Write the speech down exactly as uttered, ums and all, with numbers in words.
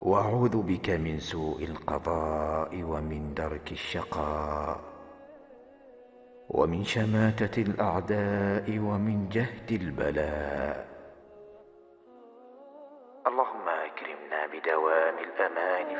وأعوذ بك من سوء القضاء ومن درك الشقاء ومن شماتة الأعداء ومن جهد البلاء. اللهم أكرمنا بدوام الأمان